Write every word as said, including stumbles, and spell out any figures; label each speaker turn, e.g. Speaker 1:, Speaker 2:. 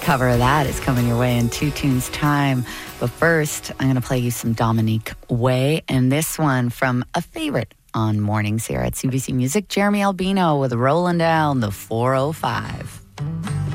Speaker 1: cover of that is coming your way in two tunes time. But first, I'm going to play you some Dominique Way, and this one from a favorite on mornings here at C B C Music, Jeremy Albino with Rolling Down the four oh five.